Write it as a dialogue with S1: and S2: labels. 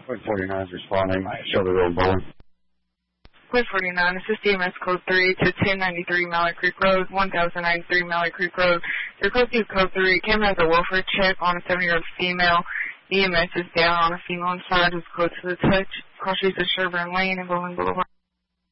S1: Point 49 is responding. Show the road bowl.
S2: Point 49, this is CMS code 3 to 1093 Mallard Creek Road, 1093 Mallard Creek Road. Your code is code 3. Camera has a welfare check on a 7-year-old female. EMS is down on a female inside who's close to the touch. Cross streets of Sherburne Lane and Bowling Boulevard.